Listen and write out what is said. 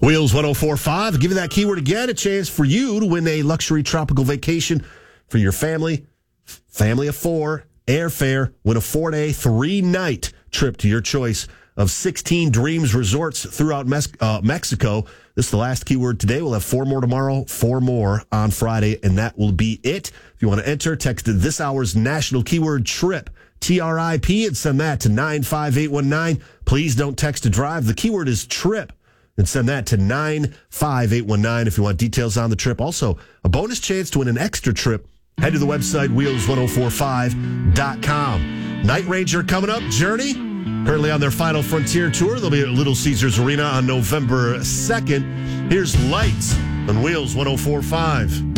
Wheels 1045, give you that keyword again, a chance for you to win a luxury tropical vacation for your family of four, airfare, win a 4-day, 3-night trip to your choice of 16 Dreams resorts throughout Mexico. This is the last keyword today. We'll have 4 more tomorrow, 4 more on Friday, and that will be it. If you want to enter, text this hour's national keyword TRIP, TRIP, and send that to 95819. Please don't text to drive. The keyword is TRIP. And send that to 95819 if you want details on the trip. Also, a bonus chance to win an extra trip. Head to the website, wheels1045.com. Night Ranger coming up, Journey. Currently on their final Frontier tour. They'll be at Little Caesars Arena on November 2nd. Here's Lights on Wheels 1045.